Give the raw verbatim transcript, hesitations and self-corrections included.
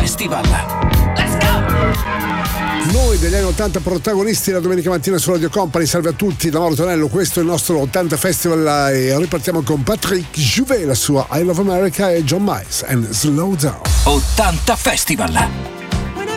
Festival. Let's go! Noi degli anni ottanta protagonisti la domenica mattina su Radio Company. Salve a tutti da Mauro Tonello, questo è il nostro ottanta Festival e ripartiamo con Patrick Juvet, la sua I Love America e John Miles and Slow Down. ottanta Festival.